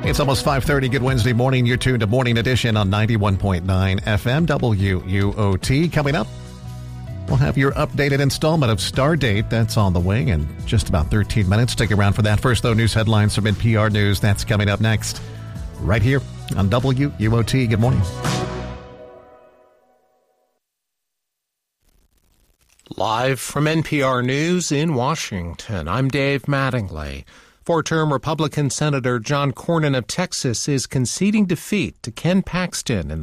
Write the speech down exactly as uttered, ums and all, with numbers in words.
It's almost five thirty. Good Wednesday morning. You're tuned to Morning Edition on ninety-one point nine F M W U O T. Coming up, we'll have your updated installment of Stardate. That's on the way in just about thirteen minutes. Stick around for that. First, though, news headlines from N P R News. That's coming up next, right here on W U O T. Good morning. Live from N P R News in Washington, I'm Dave Mattingly. Four-term Republican Senator John Cornyn of Texas is conceding defeat to Ken Paxton in